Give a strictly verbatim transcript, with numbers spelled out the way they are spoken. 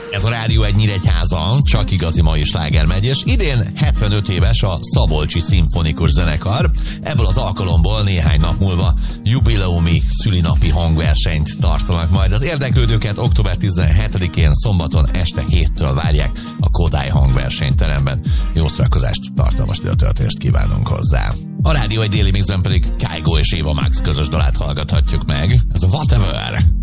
Ez a Rádió egy Nyíregyháza, csak igazi mai sláger megy, és idén hetvenöt éves a Szabolcsi Szimfonikus Zenekar. Ebből az alkalomból néhány nap múlva jubileumi szülinapi hangversenyt tartanak majd. Az érdeklődőket október tizenhetedikén szombaton este héttől várják a Kodály hangversenyteremben. Jó szórakozást, tartalmas időtöltést kívánunk hozzá. A Rádió egy déli mixben pedig Kygo és Eva Max közös dalát hallgathatjuk meg. Ez a Whatever.